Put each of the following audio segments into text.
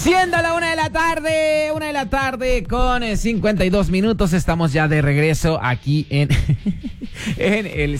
Siendo la 1 de la tarde con 52 minutos, estamos ya de regreso aquí en el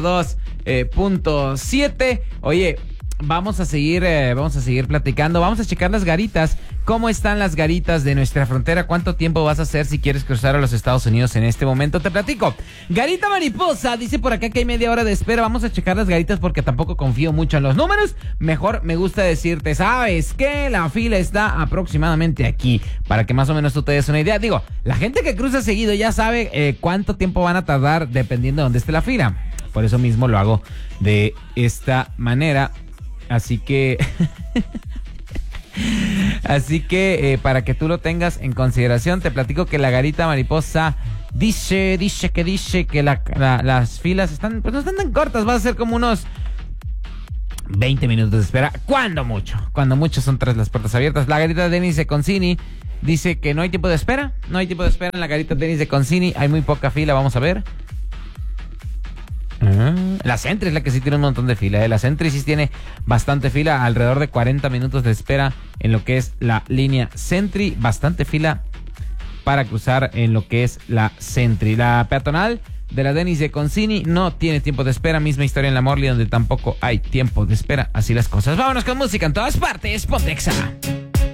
102.7. Oye, vamos a seguir platicando, vamos a checar las garitas. ¿Cómo están las garitas de nuestra frontera? ¿Cuánto tiempo vas a hacer si quieres cruzar a los Estados Unidos en este momento? Te platico. Garita Mariposa dice por acá que hay media hora de espera. Vamos a checar las garitas porque tampoco confío mucho en los números. Mejor me gusta decirte, ¿sabes qué? La fila está aproximadamente aquí, para que más o menos tú te des una idea. Digo, la gente que cruza seguido ya sabe cuánto tiempo van a tardar dependiendo de dónde esté la fila. Por eso mismo lo hago de esta manera. Así que para que tú lo tengas en consideración, te platico que la Garita Mariposa dice que las filas están, pues no están tan cortas, va a ser como unos 20 minutos de espera, cuando mucho son 3 las puertas abiertas. La Garita Denis de Concini dice que no hay tiempo de espera en la Garita Denis de Concini, hay muy poca fila, vamos a ver. La Sentry es la que sí tiene un montón de fila, La Sentry sí tiene bastante fila, alrededor de 40 minutos de espera en lo que es la línea Sentry, bastante fila para cruzar en lo que es la Sentry. La peatonal de la Denis de Concini no tiene tiempo de espera, misma historia en la Morley donde tampoco hay tiempo de espera, así las cosas. Vámonos con música en todas partes, Pontexa.